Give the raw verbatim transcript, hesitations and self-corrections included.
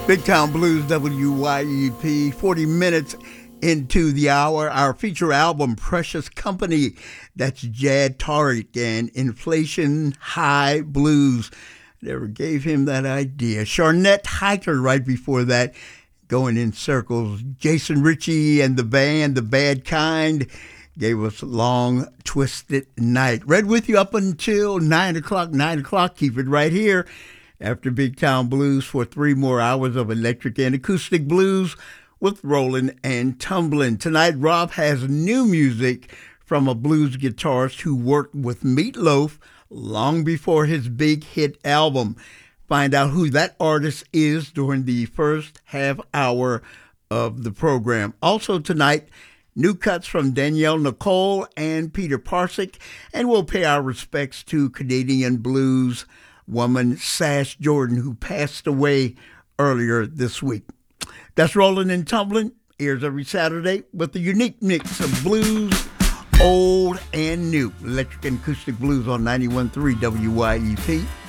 Big Town Blues, W Y E P, forty minutes into the hour. Our feature album, Precious Company, that's Jad Tariq and Inflation High Blues. Never gave him that idea. Sharnette Hiker right before that, Going in Circles. Jason Ritchie and the band, The Bad Kind, gave us Long Twisted Night. Read with you up until nine o'clock, nine o'clock. Keep it right here after Big Town Blues for three more hours of electric and acoustic blues with Rollin' and Tumblin'. Tonight, Rob has new music from a blues guitarist who worked with Meat Loaf long before his big hit album. Find out who that artist is during the first half hour of the program. Also tonight, new cuts from Danielle Nicole and Peter Parcek, and we'll pay our respects to Canadian blues woman Sash Jordan, who passed away earlier this week. That's Rollin' and Tumblin', airs every Saturday with a unique mix of blues, old and new. Electric and acoustic blues on ninety-one point three W Y E P.